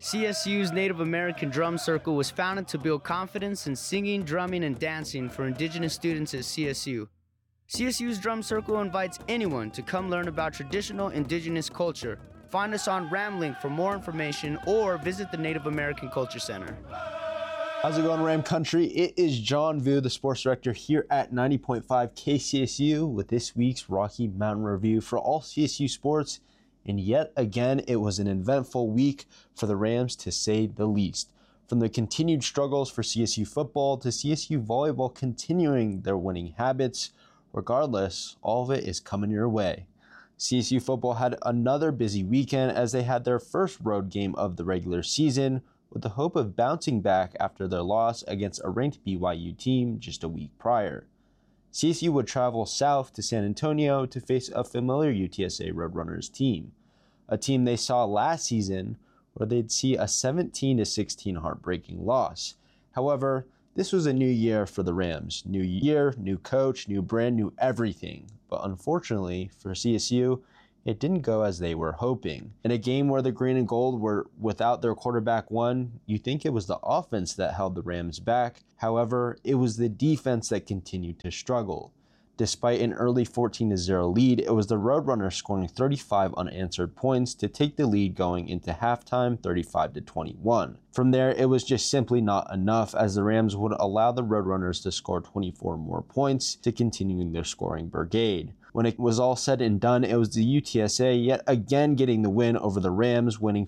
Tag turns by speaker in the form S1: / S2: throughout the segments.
S1: CSU's Native American Drum Circle was founded to build confidence in singing, drumming, and dancing for Indigenous students at CSU. CSU's Drum Circle invites anyone to come learn about traditional Indigenous culture. Find us on Ramlink for more information or visit the Native American Culture Center.
S2: How's it going, Ram Country? It is John Vu, the sports director here at 90.5 KCSU with this week's Rocky Mountain Review for all CSU sports. And yet again, it was an eventful week for the Rams, to say the least. From the continued struggles for CSU football to CSU volleyball continuing their winning habits, regardless, all of it is coming your way. CSU football had another busy weekend as they had their first road game of the regular season, with the hope of bouncing back after their loss against a ranked BYU team just a week prior. CSU would travel south to San Antonio to face a familiar UTSA Roadrunners team, a team they saw last season where they'd see a 17-16 heartbreaking loss. However, this was a new year for the Rams. New year, new coach, new brand, new everything. But unfortunately for CSU, it didn't go as they were hoping. In a game where the green and gold were without their quarterback one, you think it was the offense that held the Rams back. However, it was the defense that continued to struggle. Despite an early 14-0 lead, it was the Roadrunners scoring 35 unanswered points to take the lead going into halftime, 35-21. From there, it was just simply not enough, as the Rams would allow the Roadrunners to score 24 more points to continuing their scoring brigade. When it was all said and done, it was the UTSA yet again getting the win over the Rams, winning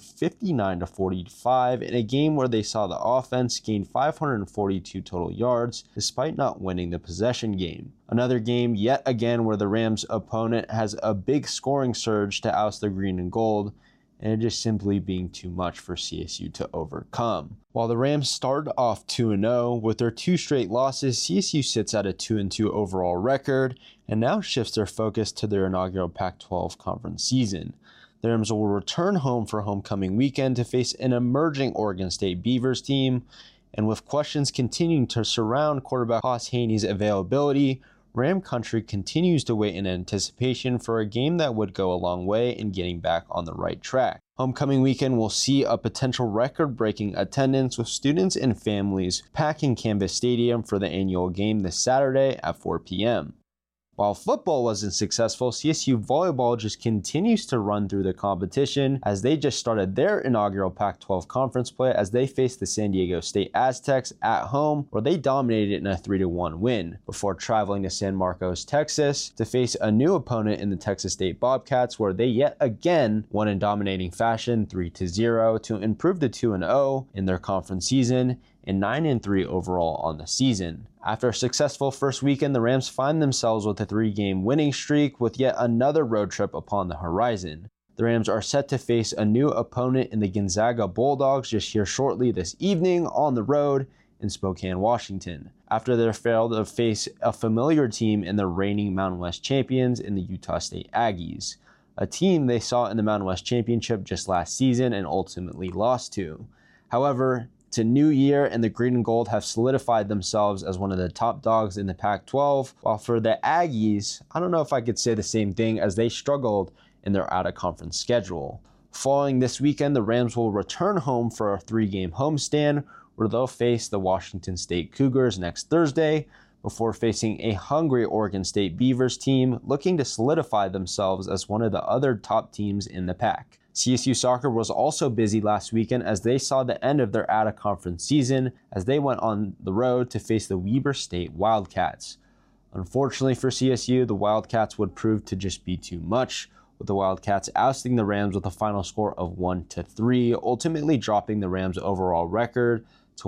S2: 59-45 in a game where they saw the offense gain 542 total yards despite not winning the possession game. Another game yet again where the Rams' opponent has a big scoring surge to oust the green and gold, and it just simply being too much for CSU to overcome. While the Rams started off 2-0 with their two straight losses, CSU sits at a 2-2 overall record and now shifts their focus to their inaugural Pac-12 conference season. The Rams will return home for homecoming weekend to face an emerging Oregon State Beavers team, and with questions continuing to surround quarterback Hauss Haney's availability, Ram Country continues to wait in anticipation for a game that would go a long way in getting back on the right track. Homecoming weekend will see a potential record-breaking attendance, with students and families packing Canvas Stadium for the annual game this Saturday at 4 p.m. While football wasn't successful, CSU volleyball just continues to run through the competition as they just started their inaugural Pac-12 conference play as they faced the San Diego State Aztecs at home, where they dominated in a 3-1 win, before traveling to San Marcos, Texas to face a new opponent in the Texas State Bobcats, where they yet again won in dominating fashion 3-0 to improve to 2-0 in their conference season and 9-3 overall on the season. After a successful first weekend, the Rams find themselves with a 3-game winning streak with yet another road trip upon the horizon. The Rams are set to face a new opponent in the Gonzaga Bulldogs just here shortly this evening on the road in Spokane, Washington, after they failed to face a familiar team in the reigning Mountain West champions in the Utah State Aggies, a team they saw in the Mountain West Championship just last season and ultimately lost to. However, it's a new year, and the green and gold have solidified themselves as one of the top dogs in the Pac-12, while for the Aggies, I don't know if I could say the same thing, as they struggled in their out-of-conference schedule. Following this weekend, the Rams will return home for a 3-game homestand, where they'll face the Washington State Cougars next Thursday, before facing a hungry Oregon State Beavers team looking to solidify themselves as one of the other top teams in the pack. CSU soccer was also busy last weekend as they saw the end of their out-of-conference season as they went on the road to face the Weber State Wildcats. Unfortunately for CSU, the Wildcats would prove to just be too much, with the Wildcats ousting the Rams with a final score of 1-3, ultimately dropping the Rams' overall record to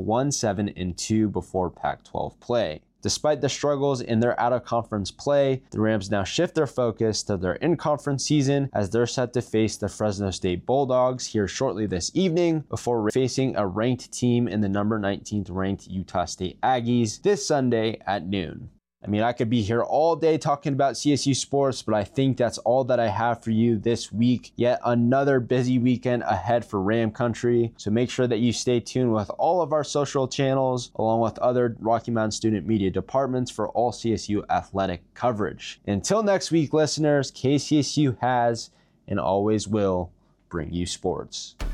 S2: 1-7-2 before Pac-12 play. Despite the struggles in their out-of-conference play, the Rams now shift their focus to their in-conference season as they're set to face the Fresno State Bulldogs here shortly this evening before facing a ranked team in the number 19th ranked Utah State Aggies this Sunday at noon. I mean, I could be here all day talking about CSU sports, but I think that's all that I have for you this week. Yet another busy weekend ahead for Ram Country. So make sure that you stay tuned with all of our social channels, along with other Rocky Mountain student media departments for all CSU athletic coverage. Until next week, listeners, KCSU has and always will bring you sports.